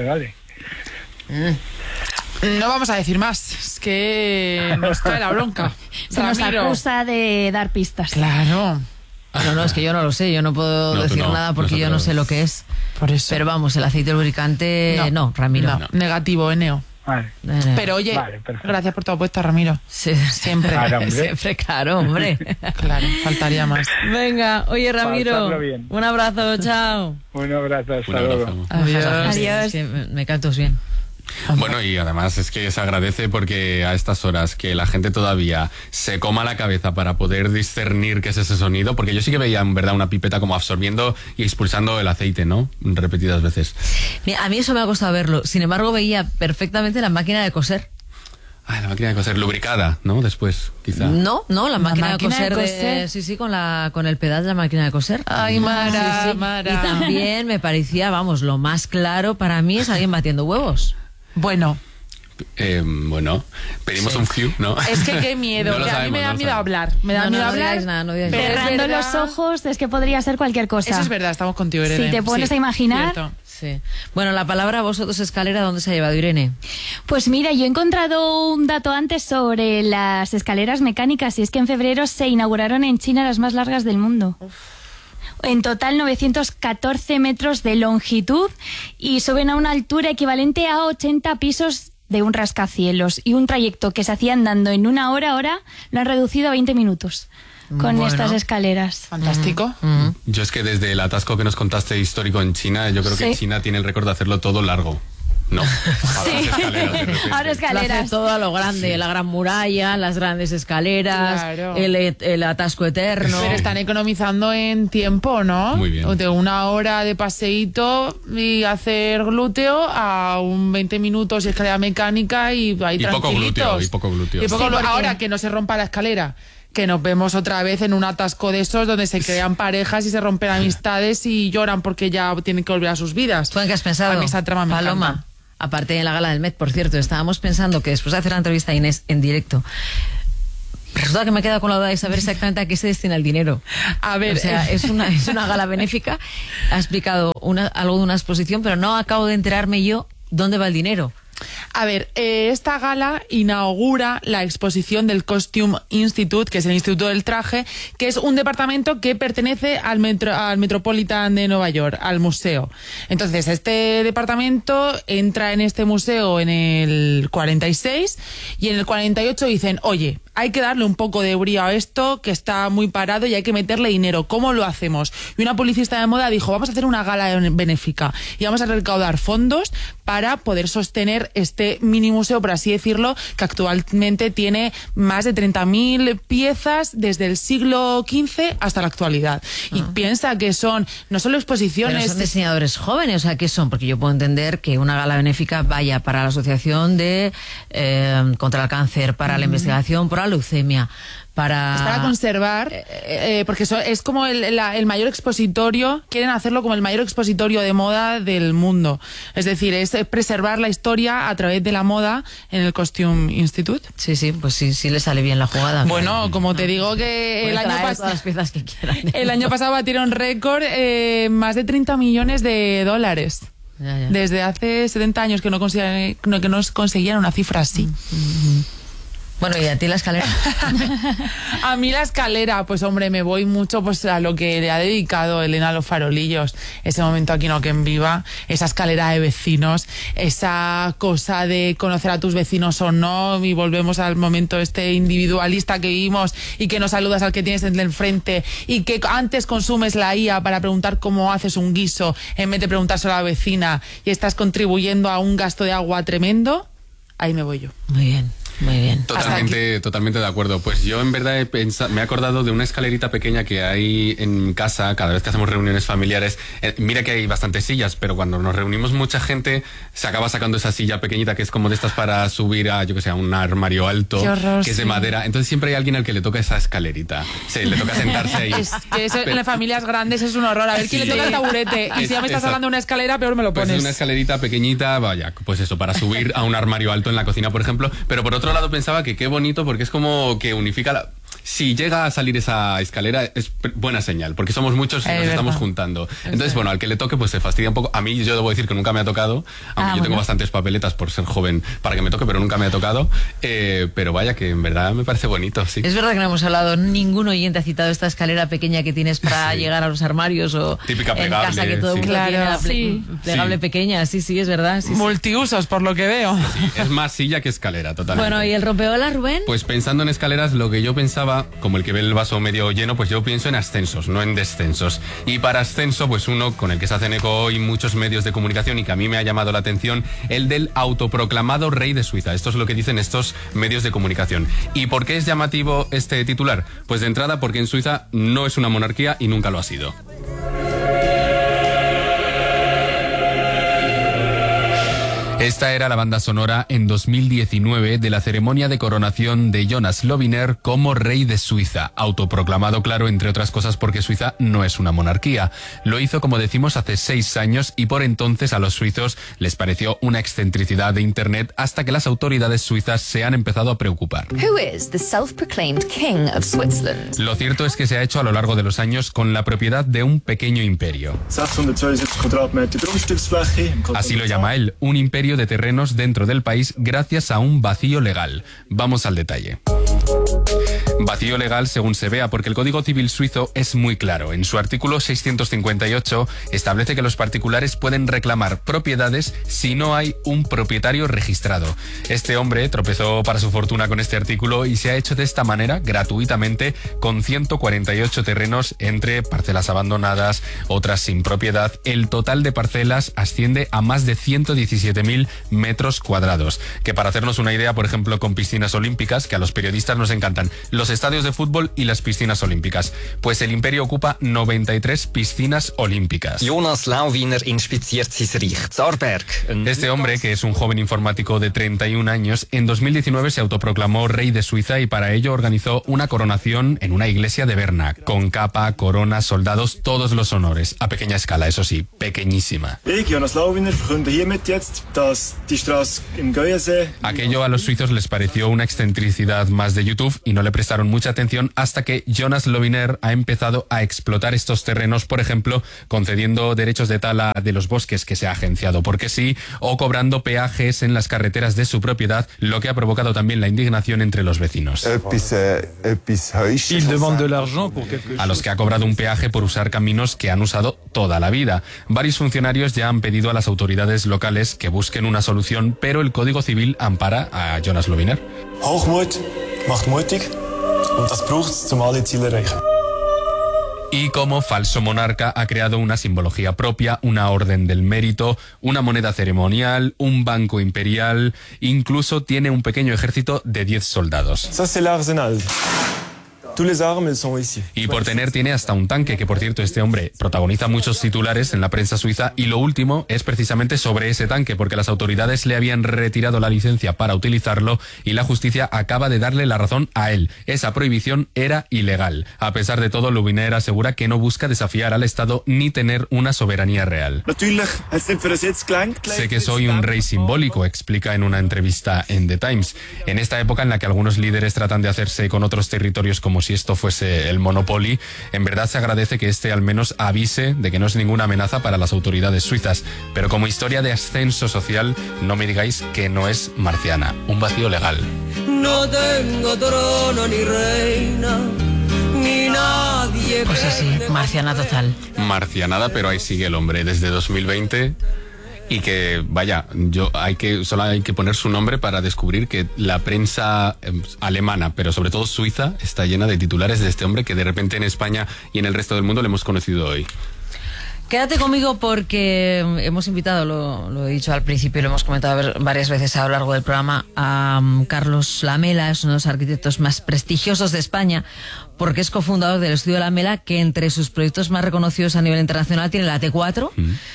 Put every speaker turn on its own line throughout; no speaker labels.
vale.
No vamos a decir más, es que nos cae la bronca.
Se nos acusa de dar pistas.
Claro.
No, es que yo no lo sé, yo no puedo decir nada porque yo no sé lo que es.
Por eso.
Pero vamos, el aceite lubricante, no, Ramiro.
No. Negativo, Eneo.
Vale.
Pero oye,
Vale,
gracias por tu apuesta, Ramiro.
Sí,
siempre.
Claro, hombre.
Siempre, claro, hombre.
Claro, faltaría más.
Venga, oye, Ramiro, un abrazo, chao.
Un abrazo, hasta luego.
Adiós.
Es que me cantos bien.
Bueno, y además es que se agradece porque a estas horas que la gente todavía se coma la cabeza para poder discernir qué es ese sonido, porque yo sí que veía en verdad una pipeta como absorbiendo y expulsando el aceite, ¿no? Repetidas veces.
Mira, a mí eso me ha costado verlo, sin embargo veía perfectamente la máquina de coser.
Ah, la máquina de coser lubricada, ¿no? Después, quizá.
No, la máquina de coser. Sí, con el pedal de la máquina de coser.
Ay, Mara,
sí.
Mara.
Y también me parecía, vamos, lo más claro para mí es alguien batiendo huevos.
Bueno,
pedimos un few, ¿no?
es que qué miedo,
No
que a mí me da miedo hablar. Me da miedo hablar.
Digáis nada, no digáis
pero
nada.
Cerrando
es verdad,
los ojos es que podría ser cualquier cosa.
Eso es verdad, estamos contigo, Irene.
Si te pones a imaginar.
Cierto.
Sí. Bueno, la palabra vosotros escalera, ¿dónde se ha llevado, Irene?
Pues mira, yo he encontrado un dato antes sobre las escaleras mecánicas y es que en febrero se inauguraron en China las más largas del mundo. En total 914 metros de longitud y suben a una altura equivalente a 80 pisos de un rascacielos, y un trayecto que se hacía andando en una hora lo han reducido a 20 minutos con estas escaleras.
Fantástico.
Yo es que desde el atasco que nos contaste histórico en China, yo creo que China tiene el récord de hacerlo todo largo. No, ahora las escaleras de repente.
Ahora
Lo
escaleras.
hace todo a lo grande, la gran muralla, las grandes escaleras,
Claro.
el atasco eterno.
Pero están economizando en tiempo, ¿no?
Muy bien.
De una hora de paseíto y hacer glúteo a un 20 minutos y escalera mecánica y ahí tranquilitos.
Y poco glúteo.
Y poco
Sí, porque-
ahora que no se rompa la escalera, que nos vemos otra vez en un atasco de esos donde se crean parejas y se rompen amistades y lloran porque ya tienen que volver a sus vidas.
¿Tú en qué has pensado?
A mí esa trama me
Paloma,
encanta.
aparte en la gala del Met, por cierto, estábamos pensando que después de hacer la entrevista a Inés en directo, resulta que me he quedado con la duda de saber exactamente a qué se destina el dinero.
A ver,
o sea, es una gala benéfica. Ha explicado algo de una exposición, pero no acabo de enterarme yo dónde va el dinero.
A ver, esta gala inaugura la exposición del Costume Institute, que es el Instituto del Traje, que es un departamento que pertenece al Metropolitan de Nueva York, al museo. Entonces, este departamento entra en este museo en el 46 y en el 48 dicen, oye, hay que darle un poco de brío a esto, que está muy parado y hay que meterle dinero. ¿Cómo lo hacemos? Y una publicista de moda dijo, vamos a hacer una gala benéfica y vamos a recaudar fondos para poder sostener este mini museo, por así decirlo, que actualmente tiene más de 30.000 piezas desde el siglo XV hasta la actualidad. Y piensa que son no solo exposiciones...
Pero son diseñadores jóvenes, o sea, ¿qué son? Porque yo puedo entender que una gala benéfica vaya para la asociación de contra el cáncer, para la investigación, para la leucemia,
Es para conservar, porque es como el mayor expositorio, quieren hacerlo como el mayor expositorio de moda del mundo. Es decir, es preservar la historia a través de la moda en el Costume Institute.
Sí, pues sí le sale bien la jugada.
Bueno, como te digo que
el año pasado las piezas que quieran.
el año pasado batieron récord, más de 30 millones de dólares.
Ya.
Desde hace 70 años que no conseguían una cifra así.
Bueno, ¿y a ti la escalera?
A mí la escalera, pues hombre, me voy mucho pues a lo que le ha dedicado Elena a los farolillos. Ese momento aquí no que en Viva, esa escalera de vecinos, esa cosa de conocer a tus vecinos o no, y volvemos al momento este individualista que vivimos y que no saludas al que tienes en el frente y que antes consumes la IA para preguntar cómo haces un guiso en vez de preguntárselo a la vecina y estás contribuyendo a un gasto de agua tremendo. Ahí me voy yo.
Muy bien.
Totalmente de acuerdo. Pues yo en verdad me he acordado de una escalerita pequeña que hay en casa cada vez que hacemos reuniones familiares. Mira que hay bastantes sillas, pero cuando nos reunimos mucha gente se acaba sacando esa silla pequeñita que es como de estas para subir a, yo que sé, a un armario alto.
Qué horror,
que es de madera. Entonces siempre hay alguien al que le toca esa escalerita. Le toca sentarse ahí.
Es que eso en las familias grandes es un horror. A ver quién le toca el taburete. Y si ya me estás hablando de una escalera, peor me lo pones.
Pues es una escalerita pequeñita, vaya, pues eso, para subir a un armario alto en la cocina, por ejemplo. Pero por otro lado pensaba que qué bonito, porque es como que unifica si llega a salir esa escalera es buena señal, porque somos muchos y nos estamos juntando. Entonces, bueno, al que le toque pues se fastidia un poco. A mí yo debo decir que nunca me ha tocado, aunque yo tengo bastantes papeletas por ser joven para que me toque, pero nunca me ha tocado. Pero vaya que en verdad me parece bonito, sí.
Es verdad que no hemos hablado, ningún oyente ha citado esta escalera pequeña que tienes para llegar a los armarios o
típica
en
plegable,
casa que todo el mundo tiene la plegable pequeña. Sí, es verdad. Sí,
multiusos, por lo que veo.
Sí, es más silla que escalera, totalmente.
Bueno, ¿y el rompeolas, Rubén?
Pues pensando en escaleras, lo que yo pensaba, como el que ve el vaso medio lleno, pues yo pienso en ascensos, no en descensos. Y para ascenso, pues uno con el que se hacen eco hoy muchos medios de comunicación y que a mí me ha llamado la atención, el del autoproclamado rey de Suiza. Esto es lo que dicen estos medios de comunicación. ¿Y por qué es llamativo este titular? Pues de entrada porque en Suiza no es una monarquía y nunca lo ha sido. Esta era la banda sonora en 2019 de la ceremonia de coronación de Jonas Lobiner como rey de Suiza, autoproclamado, claro, entre otras cosas porque Suiza no es una monarquía. Lo hizo, como decimos, hace 6 años y por entonces a los suizos les pareció una excentricidad de Internet hasta que las autoridades suizas se han empezado a preocupar.
Who is the self-proclaimed king of Switzerland?
Lo cierto es que se ha hecho a lo largo de los años con la propiedad de un pequeño imperio.
672 Quadratmeter Grundstücksfläche.
Así lo llama él, un imperio de terrenos dentro del país gracias a un vacío legal. Vamos al detalle. Vacío legal según se vea, porque el Código Civil suizo es muy claro. En su artículo 658 establece que los particulares pueden reclamar propiedades si no hay un propietario registrado. Este hombre tropezó para su fortuna con este artículo y se ha hecho de esta manera, gratuitamente, con 148 terrenos entre parcelas abandonadas, otras sin propiedad. El total de parcelas asciende a más de 117.000 metros cuadrados. Que para hacernos una idea, por ejemplo, con piscinas olímpicas, que a los periodistas nos encantan, los estadios de fútbol y las piscinas olímpicas. Pues el imperio ocupa 93 piscinas olímpicas.
Jonas Lobiner inspiziert sein Reich. Zarberg.
Este hombre, que es un joven informático de 31 años, en 2019 se autoproclamó rey de Suiza y para ello organizó una coronación en una iglesia de Berna, con capa, corona, soldados, todos los honores. A pequeña escala, eso sí, pequeñísima.
Jonas Lobiner verkünde hiermit jetzt, dass die Straße im Geuersee...
Aquello a los suizos les pareció una excentricidad más de YouTube y no le prestaron mucha atención hasta que Jonas Lobiner ha empezado a explotar estos terrenos, por ejemplo, concediendo derechos de tala de los bosques que se ha agenciado porque sí, o cobrando peajes en las carreteras de su propiedad, lo que ha provocado también la indignación entre los vecinos. A los que ha cobrado un peaje por usar caminos que han usado toda la vida. Varios funcionarios ya han pedido a las autoridades locales que busquen una solución, pero el Código Civil ampara a Jonas Lobiner.
Hochmut macht mutig und das braucht's, zum alle Ziele erreichen.
Y como falso monarca ha creado una simbología propia, una orden del mérito, una moneda ceremonial, un banco imperial, incluso tiene un pequeño ejército de 10 soldados.
Ça c'est l'arsenal. Tous les armes sont ici.
Y por tener tiene hasta un tanque, que por cierto este hombre protagoniza muchos titulares en la prensa suiza y lo último es precisamente sobre ese tanque porque las autoridades le habían retirado la licencia para utilizarlo y la justicia acaba de darle la razón a él. Esa prohibición era ilegal. A pesar de todo, Lobiner asegura que no busca desafiar al Estado ni tener una soberanía real. Sé que soy un rey simbólico, explica en una entrevista en The Times. En esta época en la que algunos líderes tratan de hacerse con otros territorios como si esto fuese el Monopoly, en verdad se agradece que este al menos avise de que no es ninguna amenaza para las autoridades suizas. Pero como historia de ascenso social, no me digáis que no es marciana. Un vacío legal.
No tengo trono ni reina, ni nadie.
Pues así, marciana total.
Marcianada, pero ahí sigue el hombre desde 2020. Y que, vaya, solo hay que poner su nombre para descubrir que la prensa alemana, pero sobre todo suiza, está llena de titulares de este hombre que de repente en España y en el resto del mundo le hemos conocido hoy.
Quédate conmigo porque hemos invitado, lo he dicho al principio y lo hemos comentado varias veces a lo largo del programa, a Carlos Lamela, es uno de los arquitectos más prestigiosos de España, porque es cofundador del Estudio Lamela, que entre sus proyectos más reconocidos a nivel internacional tiene la T4,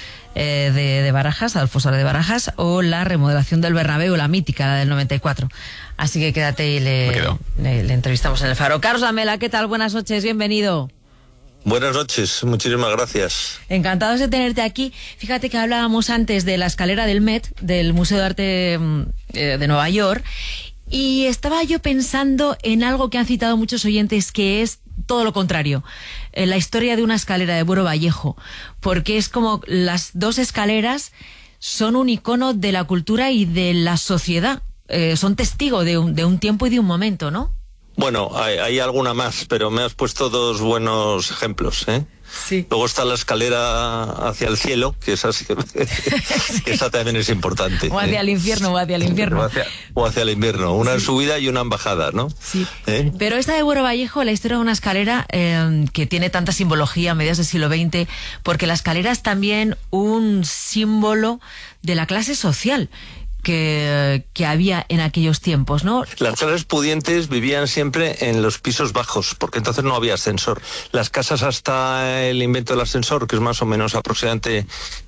de Barajas, Alfosar de Barajas, o la remodelación del Bernabéu, la mítica, la del 94. Así que quédate y le entrevistamos en el Faro. Carlos Lamela, ¿qué tal? Buenas noches, bienvenido.
Buenas noches, muchísimas gracias.
Encantados de tenerte aquí. Fíjate que hablábamos antes de la escalera del Met, del Museo de Arte de Nueva York, Y estaba yo pensando en algo que han citado muchos oyentes, que es todo lo contrario, la historia de una escalera de Buero Vallejo, porque es como las dos escaleras son un icono de la cultura y de la sociedad, son testigo de un tiempo y de un momento, ¿no?
Bueno, hay alguna más, pero me has puesto dos buenos ejemplos, ¿eh?
Sí.
Luego está la escalera hacia el cielo, que esa, sí que esa también es importante.
O hacia el infierno, o hacia el infierno.
O hacia el invierno, una en subida y una en bajada, ¿no?
Sí. Pero esta de Buero Vallejo, la historia de una escalera que tiene tanta simbología a mediados del siglo XX, porque la escalera es también un símbolo de la clase social que había en aquellos tiempos, ¿no?
Las clases pudientes vivían siempre en los pisos bajos, porque entonces no había ascensor. Las casas hasta el invento del ascensor, que es más o menos aproximadamente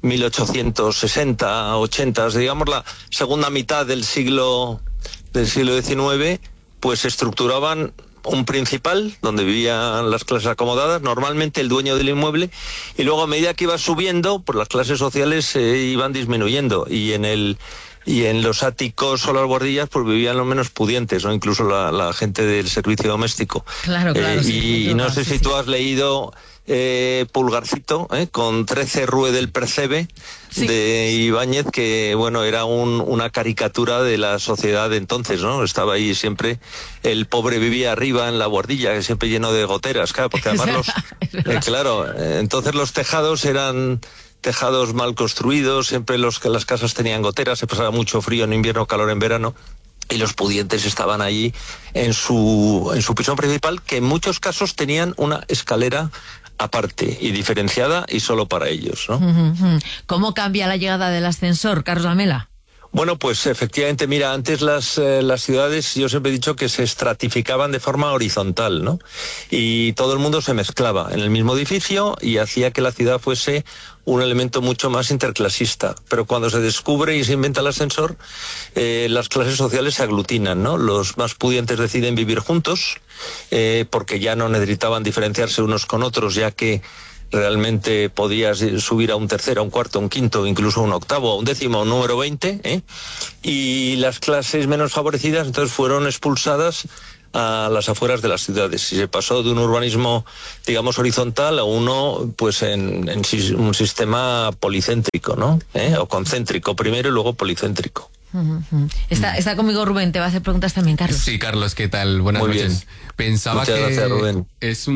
1860, 80, digamos la segunda mitad del siglo XIX, pues se estructuraban un principal, donde vivían las clases acomodadas, normalmente el dueño del inmueble, y luego a medida que iba subiendo, pues las clases sociales se iban disminuyendo, y en los áticos o las guardillas pues vivían los menos pudientes, ¿no? Incluso la gente del servicio doméstico.
Claro,
y no sé si tú has leído Pulgarcito, con 13 Rue del Percebe, de Ibáñez, que bueno, era una caricatura de la sociedad de entonces, ¿no? Estaba ahí siempre, el pobre vivía arriba en la guardilla, siempre lleno de goteras, claro, porque además entonces los tejados eran tejados mal construidos, siempre las casas tenían goteras, se pasaba mucho frío en invierno, calor en verano, y los pudientes estaban allí en su piso principal, que en muchos casos tenían una escalera aparte y diferenciada y solo para ellos, ¿no?
¿Cómo cambia la llegada del ascensor, Carlos Lamela?
Bueno, pues efectivamente, mira, antes las ciudades, yo siempre he dicho que se estratificaban de forma horizontal, ¿no? Y todo el mundo se mezclaba en el mismo edificio y hacía que la ciudad fuese un elemento mucho más interclasista. Pero cuando se descubre y se inventa el ascensor, las clases sociales se aglutinan, ¿no? Los más pudientes deciden vivir juntos, porque ya no necesitaban diferenciarse unos con otros, ya que realmente podías subir a un tercero, a un cuarto, a un quinto, incluso a un octavo, a un décimo, a un número 20, y las clases menos favorecidas entonces fueron expulsadas a las afueras de las ciudades, y se pasó de un urbanismo, digamos, horizontal a uno, pues en un sistema policéntrico, ¿no? O concéntrico primero y luego policéntrico.
Está conmigo Rubén, te va a hacer preguntas también, Carlos.
Sí, Carlos, ¿qué tal? Buenas
Muy
noches.
bien.
Pensaba
Muchas
que
gracias, Rubén.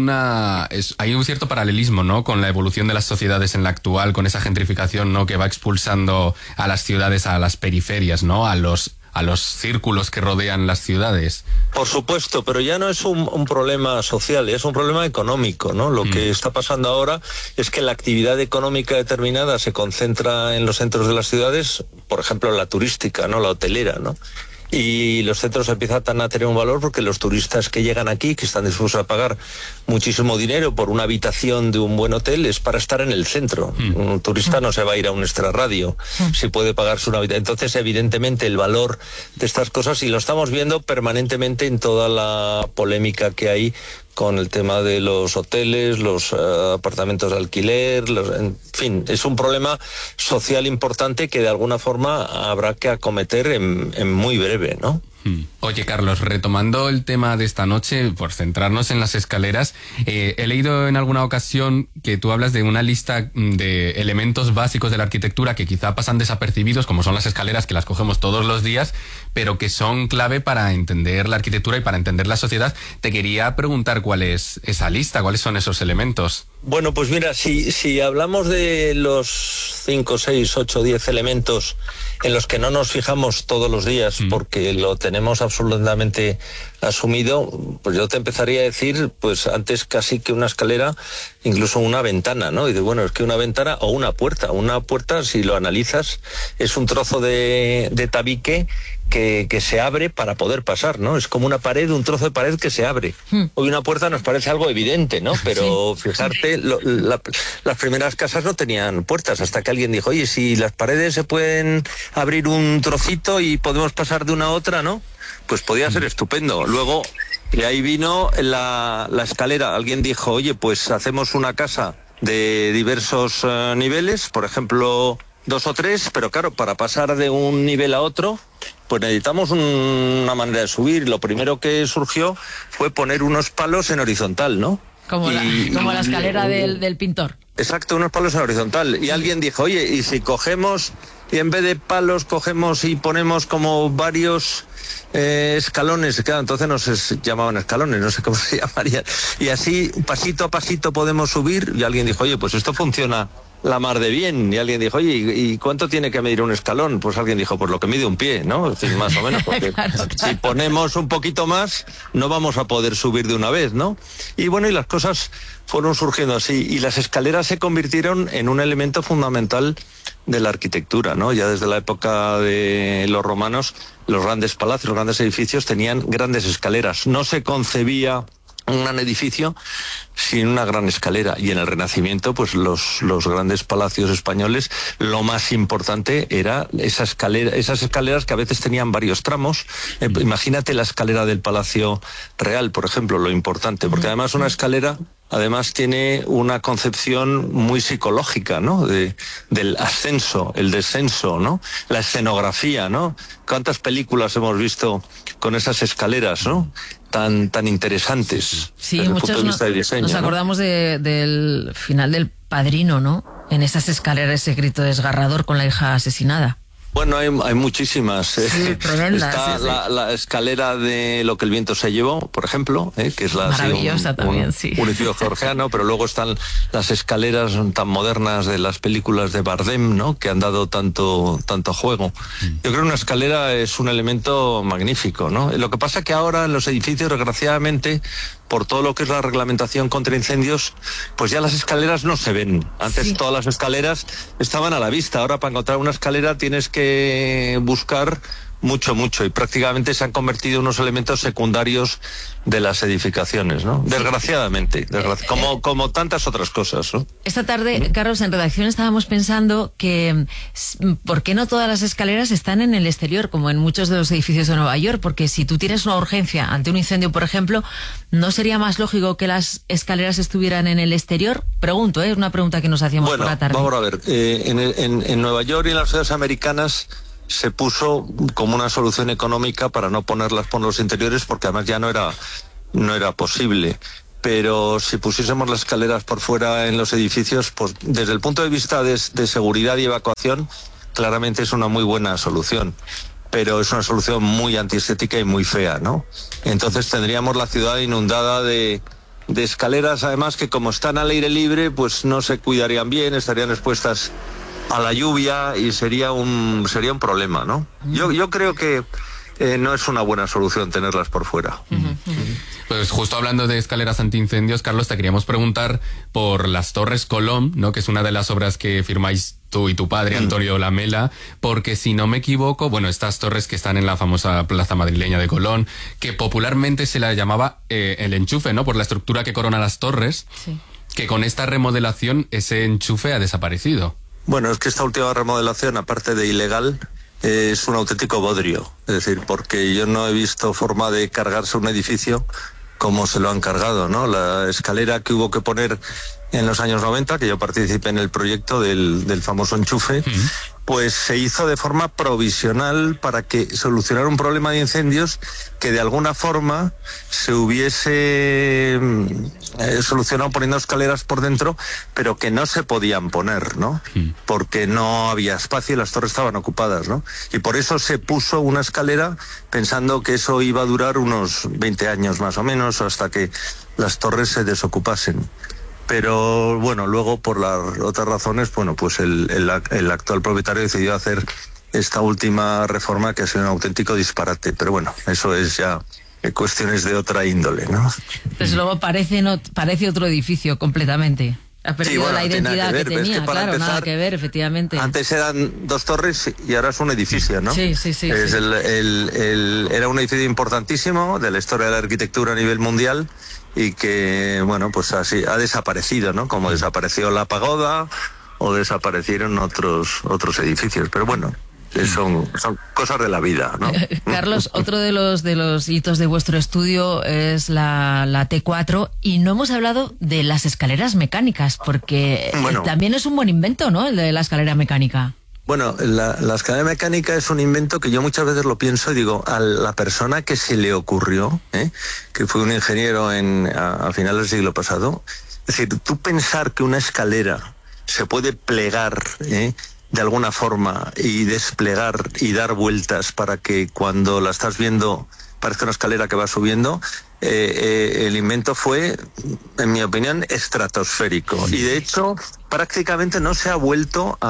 hay un cierto paralelismo, ¿no?, con la evolución de las sociedades en la actual, con esa gentrificación, ¿no?, que va expulsando a las ciudades a las periferias, ¿no?, a los círculos que rodean las ciudades.
Por supuesto, pero ya no es un problema social, es un problema económico, ¿no? Lo que está pasando ahora es que la actividad económica determinada se concentra en los centros de las ciudades, por ejemplo la turística, ¿no?, la hotelera, ¿no? Y los centros empiezan a tener un valor porque los turistas que llegan aquí, que están dispuestos a pagar muchísimo dinero por una habitación de un buen hotel, es para estar en el centro. Un turista no se va a ir a un extrarradio si puede pagarse una habitación. Entonces, evidentemente, el valor de estas cosas, y lo estamos viendo permanentemente en toda la polémica que hay con el tema de los hoteles, los apartamentos de alquiler, en fin, es un problema social importante que de alguna forma habrá que acometer en muy breve, ¿no?
Oye, Carlos, retomando el tema de esta noche, por centrarnos en las escaleras, he leído en alguna ocasión que tú hablas de una lista de elementos básicos de la arquitectura que quizá pasan desapercibidos, como son las escaleras, que las cogemos todos los días, pero que son clave para entender la arquitectura y para entender la sociedad. Te quería preguntar cuál es esa lista, cuáles son esos elementos.
Bueno, pues mira, si hablamos de los 5, 6, 8, 10 elementos en los que no nos fijamos todos los días porque lo tenemos absolutamente asumido, pues yo te empezaría a decir, pues antes casi que una escalera, incluso una ventana, ¿no? Y dices, bueno, es que una ventana o una puerta, si lo analizas, es un trozo de tabique que se abre para poder pasar, ¿no? Es como una pared, un trozo de pared que se abre. Hoy una puerta nos parece algo evidente, ¿no? Pero fijarte, las primeras casas no tenían puertas, hasta que alguien dijo, oye, si las paredes se pueden abrir un trocito y podemos pasar de una a otra, ¿no? Pues podía ser estupendo. Luego, de ahí vino la escalera. Alguien dijo, oye, pues hacemos una casa de diversos niveles, por ejemplo, 2 o 3, pero claro, para pasar de un nivel a otro, pues necesitamos una manera de subir. Lo primero que surgió fue poner unos palos en horizontal, ¿no?
Como la escalera del pintor.
Exacto, unos palos en horizontal. Y alguien dijo, oye, ¿y si cogemos y en vez de palos cogemos y ponemos como varios escalones? Claro, entonces no se llamaban escalones, no sé cómo se llamarían. Y así, pasito a pasito podemos subir. Y alguien dijo, oye, pues esto funciona la mar de bien. Y alguien dijo, oye, ¿y cuánto tiene que medir un escalón? Pues alguien dijo, pues lo que mide un pie, ¿no? Es decir, más o menos, porque claro. Si ponemos un poquito más, no vamos a poder subir de una vez, ¿no? Y bueno, y las cosas fueron surgiendo así. Y las escaleras se convirtieron en un elemento fundamental de la arquitectura, ¿no? Ya desde la época de los romanos, los grandes palacios, los grandes edificios tenían grandes escaleras. No se concebía un gran edificio sin una gran escalera, y en el Renacimiento pues los grandes palacios españoles, lo más importante era esas escaleras que a veces tenían varios tramos. Imagínate la escalera del Palacio Real, por ejemplo, lo importante, porque además una escalera tiene una concepción muy psicológica, ¿no? Del ascenso, el descenso, ¿no? La escenografía, ¿no? ¿Cuántas películas hemos visto con esas escaleras, ¿no? Tan interesantes.
Sí,
desde
muchos
el punto de vista de diseño,
nos acordamos del final del Padrino, ¿no? En esas escaleras, ese grito desgarrador con la hija asesinada.
Bueno, hay muchísimas.
Sí, tremendas.
Está
sí.
La escalera de Lo que el viento se llevó, por ejemplo, que es
maravillosa también, sí.
Un edificio georgiano, pero luego están las escaleras tan modernas de las películas de Bardem, ¿no? Que han dado tanto juego. Yo creo que una escalera es un elemento magnífico, ¿no? Lo que pasa que ahora en los edificios, desgraciadamente, por todo lo que es la reglamentación contra incendios, pues ya las escaleras no se ven. Antes todas las escaleras estaban a la vista. Ahora para encontrar una escalera tienes que buscar mucho, y prácticamente se han convertido en unos elementos secundarios de las edificaciones, ¿no? Desgraciadamente, como tantas otras cosas, ¿no?
Esta tarde, Carlos, en redacción estábamos pensando que ¿por qué no todas las escaleras están en el exterior, como en muchos de los edificios de Nueva York? Porque si tú tienes una urgencia ante un incendio, por ejemplo, ¿no sería más lógico que las escaleras estuvieran en el exterior? Pregunto, es una pregunta que nos hacíamos por la tarde.
Vamos a ver, en Nueva York y en las ciudades americanas se puso como una solución económica para no ponerlas por los interiores, porque además ya no era posible. Pero si pusiésemos las escaleras por fuera en los edificios, pues desde el punto de vista de seguridad y evacuación, claramente es una muy buena solución. Pero es una solución muy antiestética y muy fea, ¿no? Entonces tendríamos la ciudad inundada de escaleras, además, que como están al aire libre, pues no se cuidarían bien, estarían expuestas a la lluvia y sería un problema, ¿no? Yo creo que no es una buena solución tenerlas por fuera.
Pues justo hablando de escaleras antiincendios, Carlos, te queríamos preguntar por las Torres Colom, ¿no? Que es una de las obras que firmáis tú y tu padre, Antonio Lamela, porque si no me equivoco, bueno, estas torres que están en la famosa plaza madrileña de Colón, que popularmente se la llamaba el enchufe, ¿no? Por la estructura que corona las torres, que con esta remodelación ese enchufe ha desaparecido.
Bueno, es que esta última remodelación, aparte de ilegal, es un auténtico bodrio. Es decir, porque yo no he visto forma de cargarse un edificio como se lo han cargado, ¿no? La escalera que hubo que poner en los años 90, que yo participé en el proyecto del famoso enchufe, pues se hizo de forma provisional para que solucionara un problema de incendios que de alguna forma se hubiese solucionado poniendo escaleras por dentro, pero que no se podían poner, ¿no? Porque no había espacio y las torres estaban ocupadas, ¿no? Y por eso se puso una escalera pensando que eso iba a durar unos 20 años más o menos, hasta que las torres se desocupasen. Pero bueno, luego por las otras razones, bueno, pues el actual propietario decidió hacer esta última reforma, que ha sido un auténtico disparate. Pero bueno, eso es ya cuestiones de otra índole, ¿no?
Pues luego parece otro edificio completamente. Ha perdido la identidad que tenía, claro, empezar, nada que ver, efectivamente.
Antes eran dos torres y ahora es un edificio, ¿no?
Sí.
Era un edificio importantísimo de la historia de la arquitectura a nivel mundial y que, bueno, pues así ha desaparecido, ¿no? Como desapareció la pagoda o desaparecieron otros edificios, pero bueno. Son cosas de la vida, ¿no?
Carlos, otro de los hitos de vuestro estudio es la T4, y no hemos hablado de las escaleras mecánicas, porque también es un buen invento, ¿no? El de la escalera mecánica.
Bueno, la escalera mecánica es un invento que yo muchas veces lo pienso y digo, a la persona que se le ocurrió, que fue un ingeniero a finales del siglo pasado, es decir, tú pensar que una escalera se puede plegar, de alguna forma, y desplegar y dar vueltas para que cuando la estás viendo parezca una escalera que va subiendo, el invento fue, en mi opinión, estratosférico. Y de hecho, prácticamente no se ha vuelto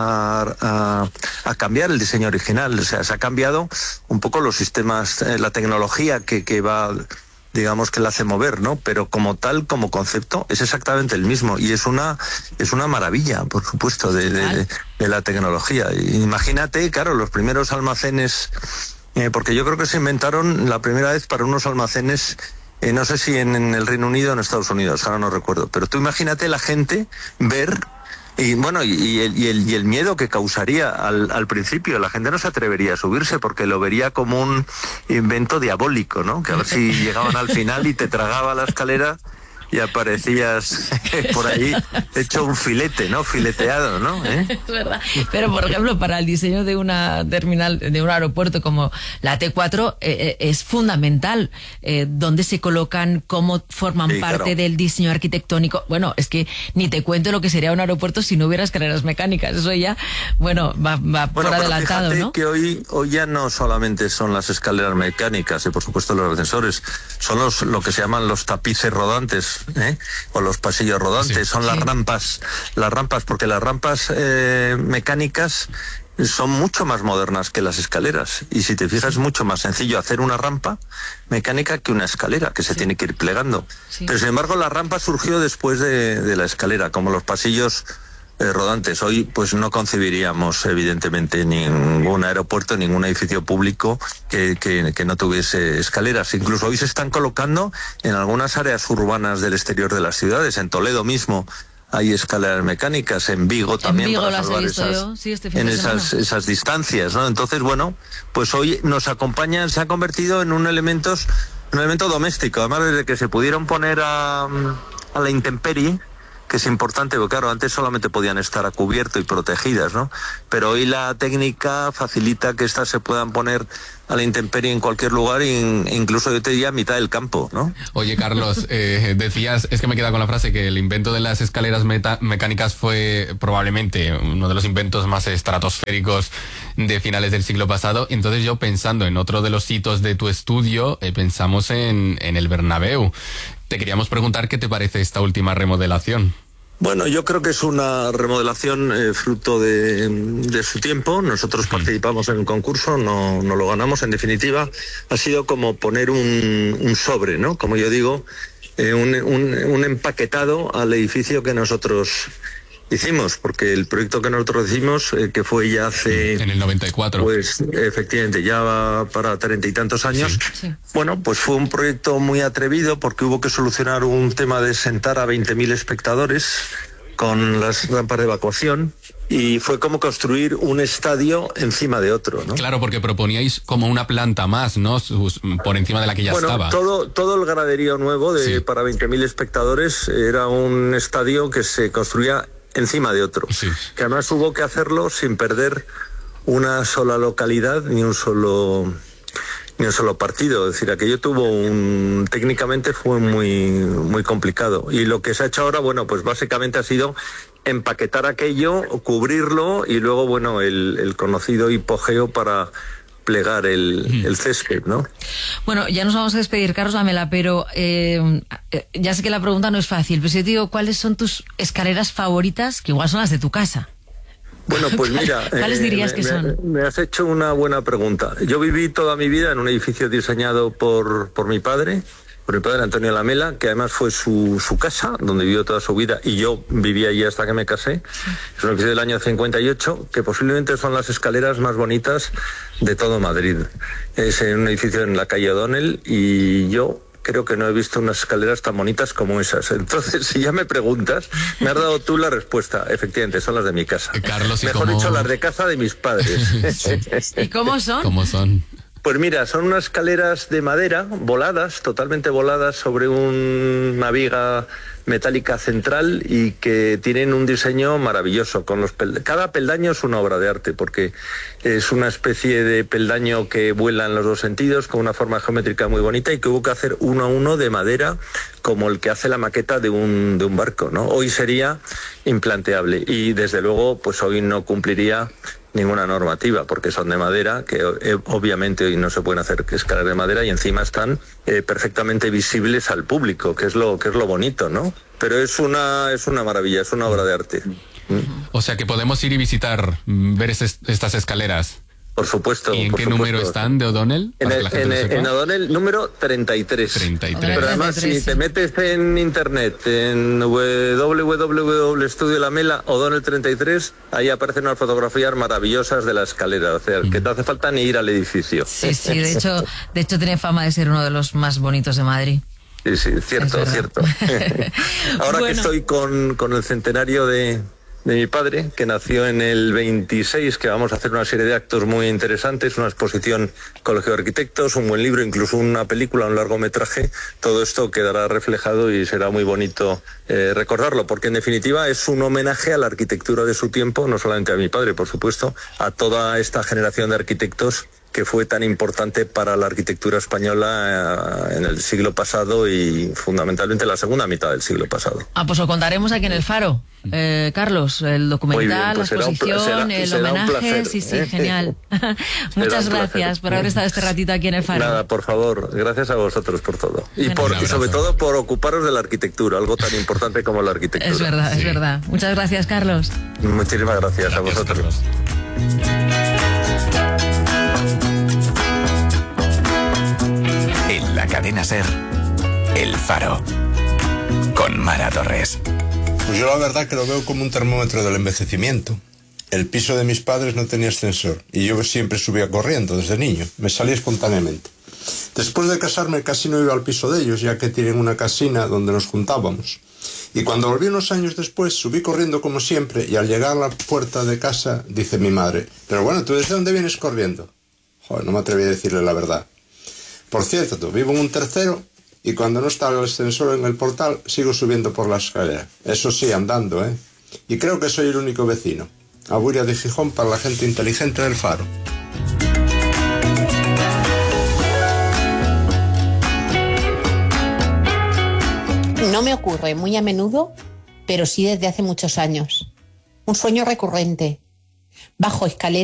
a cambiar el diseño original. O sea, se ha cambiado un poco los sistemas, la tecnología que va, digamos, que la hace mover, ¿no? Pero como tal, como concepto, es exactamente el mismo. Y es una maravilla, por supuesto, de la tecnología. Imagínate, claro, los primeros almacenes, porque yo creo que se inventaron la primera vez para unos almacenes, no sé si en el Reino Unido o en Estados Unidos, ahora no recuerdo, pero tú imagínate la gente ver, y bueno, y el miedo que causaría al principio. La gente no se atrevería a subirse porque lo vería como un invento diabólico, ¿no? Que a ver si llegaban al final y te tragaba la escalera y aparecías por ahí hecho un filete, ¿no? Fileteado, ¿no?
Es verdad. Pero, por ejemplo, para el diseño de una terminal, de un aeropuerto como la T4, es fundamental dónde se colocan, cómo forman parte del diseño arquitectónico. Bueno, es que ni te cuento lo que sería un aeropuerto si no hubiera escaleras mecánicas. Eso ya, bueno, va por adelantado,
fíjate,
¿no?
Que hoy ya no solamente son las escaleras mecánicas y, por supuesto, los ascensores, son lo que se llaman los tapices rodantes, o los pasillos rodantes, son las rampas, porque las rampas mecánicas son mucho más modernas que las escaleras, y si te fijas es mucho más sencillo hacer una rampa mecánica que una escalera, que se tiene que ir plegando. Pero sin embargo la rampa surgió después de la escalera, como los pasillos rodantes. Hoy pues no concebiríamos evidentemente ningún aeropuerto, ningún edificio público que no tuviese escaleras. Incluso hoy se están colocando en algunas áreas urbanas del exterior de las ciudades. En Toledo mismo hay escaleras mecánicas, en Vigo también, para salvar esas distancias, ¿no? Entonces, bueno, pues hoy nos acompañan, se ha convertido en un elemento doméstico. Además, desde que se pudieron poner a la intemperie, que es importante, porque claro, antes solamente podían estar a cubierto y protegidas, ¿no? Pero hoy la técnica facilita que estas se puedan poner a la intemperie en cualquier lugar, incluso yo te diría a mitad del campo, ¿no?
Oye, Carlos, decías, es que me he quedado con la frase, que el invento de las escaleras mecánicas fue probablemente uno de los inventos más estratosféricos de finales del siglo pasado. Entonces yo, pensando en otro de los hitos de tu estudio, pensamos en el Bernabéu. Te queríamos preguntar qué te parece esta última remodelación.
Bueno, yo creo que es una remodelación fruto de su tiempo. Nosotros participamos en un concurso, no lo ganamos. En definitiva, ha sido como poner un sobre, ¿no? Como yo digo, un empaquetado al edificio que nosotros hicimos, porque el proyecto que nosotros hicimos, que fue ya hace...
En el 94.
Pues efectivamente, ya va para 30 y tantos años. Sí. Bueno, pues fue un proyecto muy atrevido porque hubo que solucionar un tema de sentar a 20.000 espectadores con las rampas de evacuación, y fue como construir un estadio encima de otro, ¿no?
Claro, porque proponíais como una planta más, ¿no? Por encima de la que ya estaba.
Todo el graderío nuevo para 20.000 espectadores era un estadio que se construía encima de otro, que además hubo que hacerlo sin perder una sola localidad ni un solo partido. Es decir, aquello técnicamente fue muy complicado, y lo que se ha hecho ahora, bueno, pues básicamente ha sido empaquetar aquello, cubrirlo, y luego, bueno, el conocido hipogeo para plegar el césped, ¿no?
Bueno, ya nos vamos a despedir, Carlos Lamela, pero ya sé que la pregunta no es fácil, pero si yo te digo, ¿cuáles son tus escaleras favoritas? Que igual son las de tu casa.
Bueno, pues mira,
¿cuáles dirías que son?
Me has hecho una buena pregunta. Yo viví toda mi vida en un edificio diseñado por mi padre Antonio Lamela, que además fue su casa, donde vivió toda su vida, y yo viví allí hasta que me casé. Es un edificio del año 58, que posiblemente son las escaleras más bonitas de todo Madrid. Es un edificio en la calle O'Donnell, y yo creo que no he visto unas escaleras tan bonitas como esas. Entonces, si ya me preguntas, me has dado tú la respuesta. Efectivamente, son las de mi casa.
Carlos,
Mejor dicho, las de casa de mis padres.
¿Y cómo son?
¿Cómo son?
Pues mira, son unas escaleras de madera, voladas, totalmente voladas, sobre una viga metálica central y que tienen un diseño maravilloso. Cada peldaño es una obra de arte, porque es una especie de peldaño que vuela en los dos sentidos, con una forma geométrica muy bonita, y que hubo que hacer uno a uno de madera, como el que hace la maqueta de un barco, ¿no? Hoy sería implanteable y desde luego pues hoy no cumpliría ninguna normativa, porque son de madera, que obviamente hoy no se pueden hacer escaleras de madera, y encima están perfectamente visibles al público, que es lo bonito, ¿no? Pero es una maravilla, es una obra de arte.
O sea que podemos ir y visitar, ver estas escaleras.
Por supuesto.
¿Y en qué número están de O'Donnell?
En O'Donnell, número 33.
33.
Pero además, si te metes en internet, en www.studiolamela, O'Donnell 33, ahí aparecen unas fotografías maravillosas de la escalera. O sea, que no hace falta ni ir al edificio.
Sí, de hecho tiene fama de ser uno de los más bonitos de Madrid.
Sí, cierto. Ahora que estoy con el centenario de mi padre, que nació en el 26, que vamos a hacer una serie de actos muy interesantes, una exposición Colegio de Arquitectos, un buen libro, incluso una película, un largometraje. Todo esto quedará reflejado y será muy bonito recordarlo, porque en definitiva es un homenaje a la arquitectura de su tiempo, no solamente a mi padre, por supuesto, a toda esta generación de arquitectos que fue tan importante para la arquitectura española en el siglo pasado y fundamentalmente en la segunda mitad del siglo pasado.
Pues lo contaremos aquí en El Faro, Carlos, el documental,
pues
la exposición, el homenaje, sí, genial. Muchas gracias por haber estado este ratito aquí en El Faro.
Nada, por favor, gracias a vosotros por todo. Y sobre todo por ocuparos de la arquitectura, algo tan importante como la arquitectura.
Es verdad. Muchas gracias, Carlos.
Muchísimas gracias a vosotros.
Carlos.
En la cadena SER, El Faro, con Mara Torres.
Pues yo la verdad que lo veo como un termómetro del envejecimiento. El piso de mis padres no tenía ascensor y yo siempre subía corriendo desde niño, me salía espontáneamente. Después de casarme casi no iba al piso de ellos, ya que tienen una casina donde nos juntábamos. Y cuando volví unos años después, subí corriendo como siempre, y al llegar a la puerta de casa, dice mi madre: pero bueno, ¿tú desde dónde vienes corriendo? Joder, no me atreví a decirle la verdad. Por cierto, vivo en un tercero, y cuando no está el ascensor en el portal, sigo subiendo por la escalera. Eso sí, andando, ¿eh? Y creo que soy el único vecino. Aburia de Gijón para la gente inteligente del Faro.
No me ocurre muy a menudo, pero sí desde hace muchos años. Un sueño recurrente. Bajo escaleras